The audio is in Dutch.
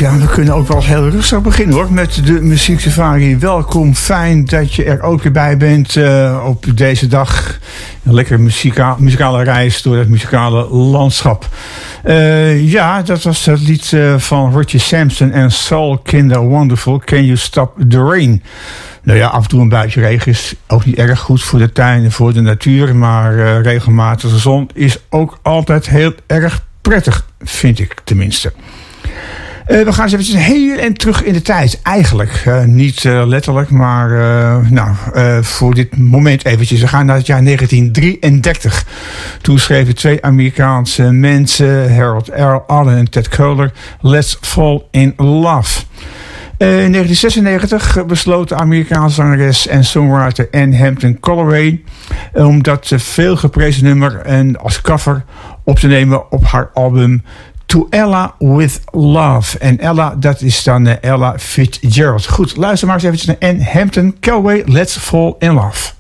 Ja, we kunnen ook wel heel rustig beginnen hoor, met de muzieksafari. Welkom, fijn dat je er ook weer bij bent op deze dag. Een lekkere muzikale reis door het muzikale landschap. Ja, dat was het lied van Roger Sampson en Soul Kinder Wonderful, Can You Stop the Rain? Nou ja, af en toe een buitje regen is ook niet erg goed voor de tuin en voor de natuur. Maar regelmatige zon is ook altijd heel erg prettig, vind ik tenminste. We gaan eens eventjes heel en terug in de tijd. Eigenlijk niet letterlijk, maar voor dit moment eventjes. We gaan naar het jaar 1933. Toen schreven twee Amerikaanse mensen, Harold Allen en Ted Koehler, Let's Fall in Love. In 1996 besloot de Amerikaanse zangeres en songwriter Ann Hampton Callaway om dat veel geprezen nummer en als cover op te nemen op haar album To Ella With Love. En Ella, dat is dan Ella Fitzgerald. Goed, luister maar eens even naar Ann Hampton Callaway, Let's Fall in Love.